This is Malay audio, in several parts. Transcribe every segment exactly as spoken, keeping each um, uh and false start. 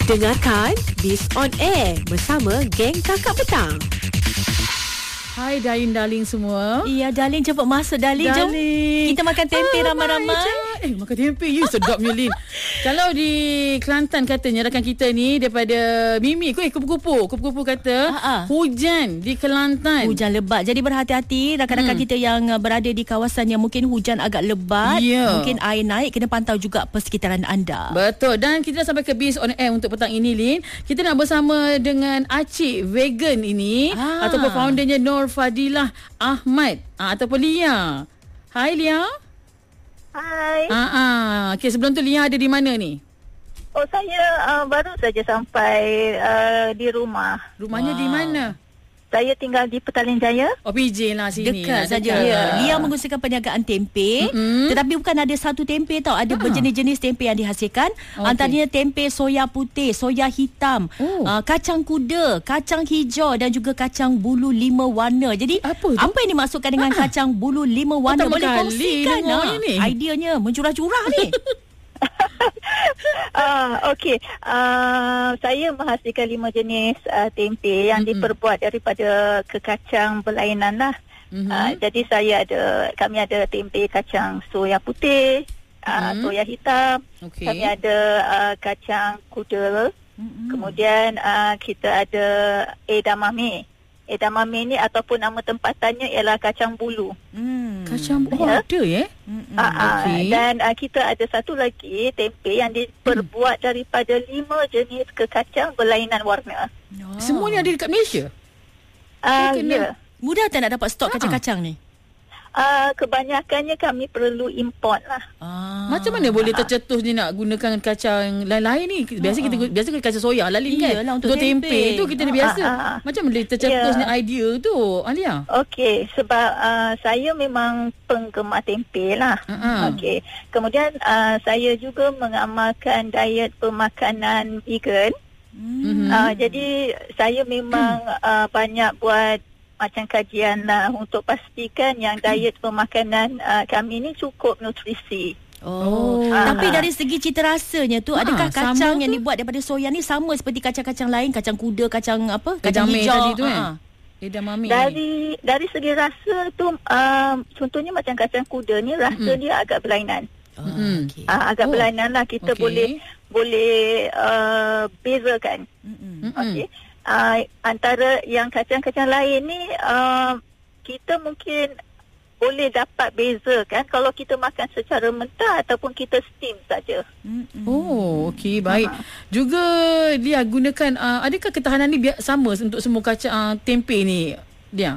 Dengarkan Biz on Air bersama geng Kakak Petang. Hai darling-darling semua. Iya, darling, cepat masuk, darling. Jom kita makan tempe ah, ramai-ramai. Eh, makan tempe. You sedapnya, Lin. Kalau di Kelantan katanya, rakan kita ni daripada Mimi, eh, kupu-kupu. Kupu-kupu kata, Ha-ha. hujan di Kelantan. Hujan lebat. Jadi berhati-hati rakan-rakan hmm. kita yang berada di kawasan yang mungkin hujan agak lebat. Yeah. Mungkin air naik, kena pantau juga persekitaran anda. Betul. Dan kita dah sampai ke Biz on Air untuk petang ini, Lin. Kita nak bersama dengan Acik Vegan ini. Ah. Ataupun foundernya Nur Fadilah Ahmad ah, ataupun Lia. Hai Lia. Hai. Ah, ah. Okey, sebelum tu Lia ada di mana ni? Oh, saya uh, baru saja sampai uh, di rumah. Rumahnya wow. di mana? Saya tinggal di Petaling Jaya. Oh, P J lah sini. Dekat saja. Ya. Lia menggunakan perniagaan tempe. Mm-hmm. Tetapi bukan ada satu tempe tau. Ada ha. berjenis-jenis tempe yang dihasilkan. Okay. Antaranya tempe soya putih, soya hitam, oh. uh, kacang kuda, kacang hijau dan juga kacang bulu lima warna. Jadi, apa, apa yang dimaksudkan dengan ha. kacang bulu lima warna? Oh, boleh kongsikan ha. ideanya. Mencurah-curah ni. uh, Okey, uh, saya menghasilkan lima jenis uh, tempe yang mm-hmm. diperbuat daripada kekacang berlainan lah. Mm-hmm. Uh, jadi saya ada, kami ada tempe kacang soya putih, uh, mm-hmm. soya hitam, okay. kami ada uh, kacang kuda, mm-hmm. kemudian uh, kita ada edamame. Edamame ni ataupun nama tempatannya ialah kacang bulu. Hmm. Kacang bulu ya? Ada ya? Hmm. Uh, okay. Dan uh, kita ada satu lagi tempe yang diperbuat hmm. daripada lima jenis kekacang berlainan warna. Oh. Semua ni ada dekat Malaysia? Uh, ya. Mudah tak nak dapat stok ha. kacang-kacang ni? Uh, kebanyakannya kami perlu import lah. Ah. Macam mana boleh tercetus ni nak gunakan kacang lain-lain ni? Biasa ah. kita biasa kacang soya lah, Lin, kan? Iyalah, untuk tempe. tempe tu kita dah biasa. Ah, ah. Macam boleh tercetus ni yeah. idea tu, Alia? Okey, sebab uh, saya memang penggemar tempe lah. Uh-huh. Okey. Kemudian uh, saya juga mengamalkan diet pemakanan vegan. Mm-hmm. Uh, jadi saya memang uh, banyak buat macam kajian lah untuk pastikan yang diet pemakanan uh, kami ni cukup nutrisi. Oh. Uh, Tapi dari segi cita rasanya tu, ha, adakah kacang yang dibuat daripada soya ni sama seperti kacang-kacang lain, kacang kuda, kacang apa, kacang edamame hijau tadi tu kan? Ha. Edamame. Dari dari segi rasa tu, uh, contohnya macam kacang kuda ni rasa mm-hmm. dia agak berlainan. Oh, okay. uh, agak oh. berlainan lah, kita okay. boleh boleh uh, bezakan. Mm-hmm. Okey. Uh, antara yang kacang-kacang lain ni uh, kita mungkin boleh dapat bezakan kalau kita makan secara mentah ataupun kita steam saja. Mm-hmm. Oh, okey, baik. Uh-huh. Juga dia gunakan uh, adakah ketahanan ni biar sama untuk semua kacang uh, tempe ni dia?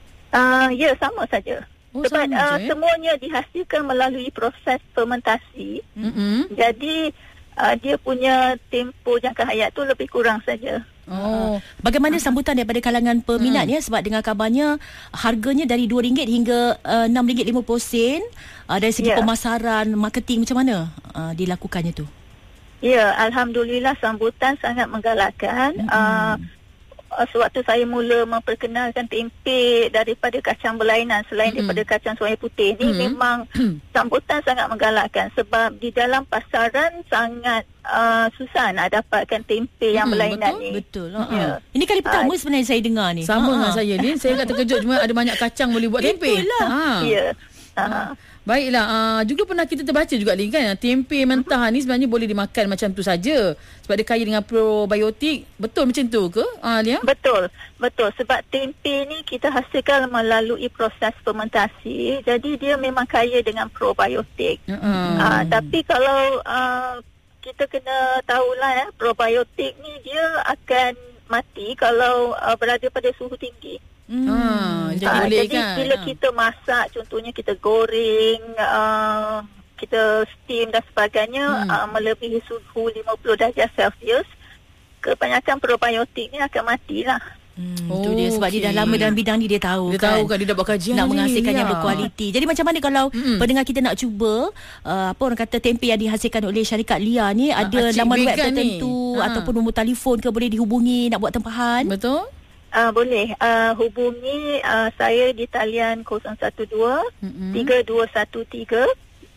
Uh, ya, sama saja. Oh, sebab sama uh, je, semuanya dihasilkan melalui proses fermentasi. Mm-hmm. Jadi uh, dia punya tempoh jangka hayat tu lebih kurang saja. Oh, bagaimana sambutan daripada kalangan peminat hmm. ya, sebab dengar kabarnya harganya dari dua ringgit hingga uh, enam ringgit lima puluh sen. Uh, dari segi yeah. pemasaran, marketing, macam mana uh, dilakukannya tu? Ya, alhamdulillah sambutan sangat menggalakkan. Hmm. Uh, sewaktu saya mula memperkenalkan tempe daripada kacang berlainan selain mm-hmm. daripada kacang soya putih ni, mm-hmm. memang sambutan sangat menggalakkan sebab di dalam pasaran sangat uh, susah nak dapatkan tempe yang mm, berlainan betul, ni. Betul. Uh-huh. Ya. Ini kali pertama uh, sebenarnya saya dengar ni. Sama uh-huh. dengan saya ni. Saya agak terkejut cuma ada banyak kacang boleh buat tempe. Itulah. Ha. Ya. Uh-huh. Baiklah, uh, juga pernah kita terbaca juga, Lin, kan, tempe mentah ni sebenarnya boleh dimakan macam tu saja sebab dia kaya dengan probiotik. Betul macam tu ke, uh, Lia? Betul, betul. Sebab tempe ni kita hasilkan melalui proses fermentasi, jadi dia memang kaya dengan probiotik. Uh-uh. Uh, tapi kalau uh, kita kena tahulah, eh, probiotik ni dia akan mati kalau uh, berada pada suhu tinggi. Hmm. Ha, jadi ha, boleh jadi kan? bila ha. kita masak, contohnya kita goreng, uh, kita steam dan sebagainya, hmm. uh, melebihi suhu lima puluh darjah Celsius, kebanyakan probiotik ni akan matilah. Hmm, oh, itu dia sebab okay. dia dah lama dalam bidang ni, dia tahu dia kan. tahu kan, dia dah buat kajian nak ni, menghasilkan ya. yang berkualiti. Jadi macam mana kalau mm-hmm. pendengar kita nak cuba uh, apa orang kata tempe yang dihasilkan oleh syarikat Lia ni, ha, ada laman web tertentu ha. ataupun nombor telefon ke, boleh dihubungi nak buat tempahan? Betul? Uh, boleh uh, hubungi uh, saya di talian kosong satu dua tiga dua satu tiga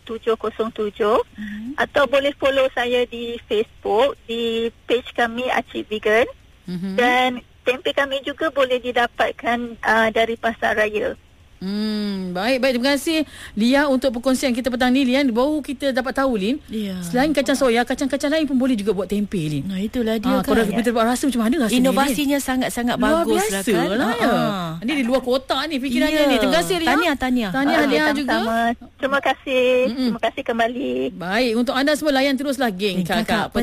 tujuh kosong tujuh mm-hmm. atau boleh follow saya di Facebook di page kami Acik Vegan mm-hmm. dan tempe kami juga boleh didapatkan uh, dari Pasar Raya. Hmm, baik, baik. Terima kasih Lia untuk perkongsian kita petang ni, Lian. Baru kita dapat tahu, Lin. Ya. Selain kacang soya, kacang-kacang lain pun boleh juga buat tempe, Lin. Nah, itulah dia ha, kan. Kalau kita buat rasa macam mana rasanya, inovasinya Lin? sangat-sangat luar bagus biasa lah kan. Lah, ya. ha. Ini di luar kotak ni fikirannya ya. ni. Terima kasih, Lia. Tahniah, tahniah. Tahniah, okay, Lia juga. Terima kasih. Mm-mm. Terima kasih kembali. Baik, untuk anda semua layan teruslah geng, geng kakak, kakak